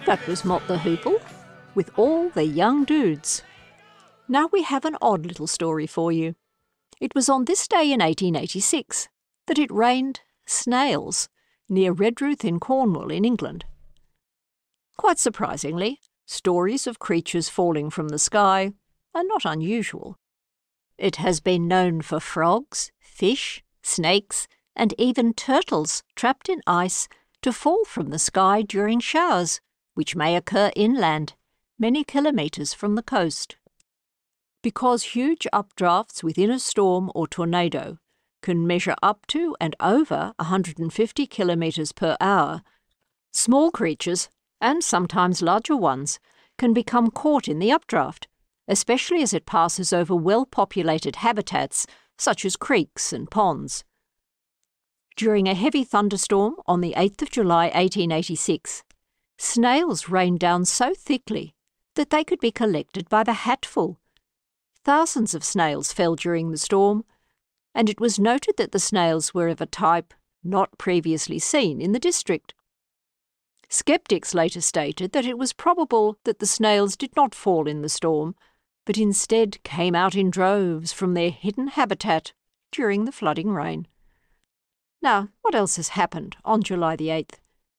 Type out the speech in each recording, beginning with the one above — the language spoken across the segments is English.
That was Mott the Hoople, with all the young dudes. Now we have an odd little story for you. It was on this day in 1886 that it rained snails near Redruth in Cornwall in England. Quite surprisingly, stories of creatures falling from the sky are not unusual. It has been known for frogs, fish, snakes, and even turtles trapped in ice to fall from the sky during showers, which may occur inland, many kilometres from the coast. Because huge updrafts within a storm or tornado can measure up to and over 150 kilometres per hour, small creatures, and sometimes larger ones, can become caught in the updraft, especially as it passes over well-populated habitats such as creeks and ponds. During a heavy thunderstorm on the 8th of July 1886, snails rained down so thickly that they could be collected by the hatful. Thousands of snails fell during the storm, and it was noted that the snails were of a type not previously seen in the district. Skeptics later stated that it was probable that the snails did not fall in the storm, but instead came out in droves from their hidden habitat during the flooding rain. Now, what else has happened on July the 8th?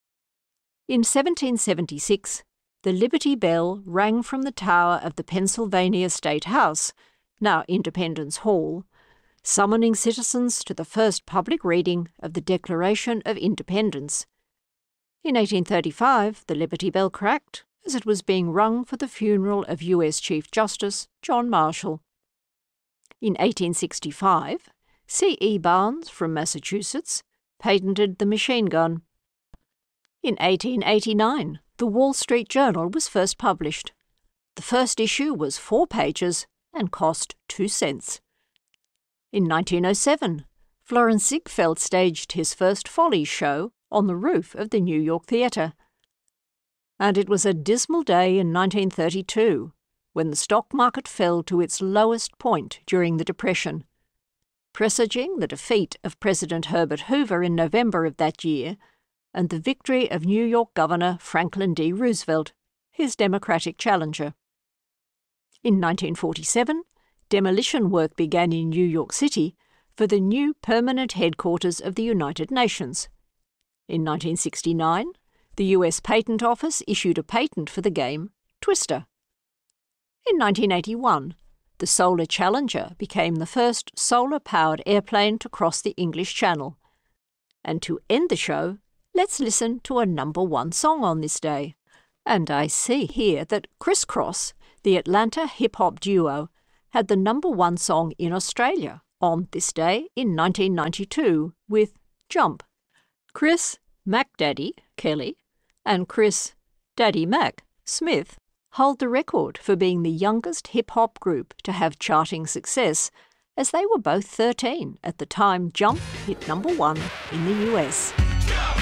In 1776, the Liberty Bell rang from the tower of the Pennsylvania State House, now Independence Hall, summoning citizens to the first public reading of the Declaration of Independence. In 1835, the Liberty Bell cracked as it was being rung for the funeral of U.S. Chief Justice John Marshall. In 1865, C.E. Barnes from Massachusetts patented the machine gun. In 1889, the Wall Street Journal was first published. The first issue was 4 pages and cost 2 cents. In 1907, Florence Ziegfeld staged his first Follies show on the roof of the New York Theatre. And it was a dismal day in 1932 when the stock market fell to its lowest point during the Depression. Presaging the defeat of President Herbert Hoover in November of that year and the victory of New York Governor Franklin D. Roosevelt, his Democratic challenger. In 1947, demolition work began in New York City for the new permanent headquarters of the United Nations. In 1969, the U.S. Patent Office issued a patent for the game Twister. In 1981, the Solar Challenger became the first solar-powered airplane to cross the English Channel. And to end the show, let's listen to a number 1 song on this day. And I see here that Criss Cross, the Atlanta hip-hop duo, had the number 1 song in Australia on this day in 1992 with Jump. Chris Mac Daddy Kelly and Chris Daddy Mac Smith hold the record for being the youngest hip-hop group to have charting success, as they were both 13 at the time Jump hit number 1 in the US.